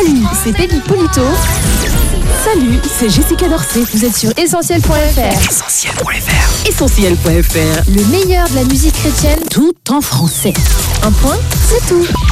Salut, c'est Baby Polito. Salut, c'est Jessica Dorset. Vous êtes sur Essentiel.fr. Essentiel.fr. Essentiel.fr. Le meilleur de la musique chrétienne, tout en français. Un point, c'est tout.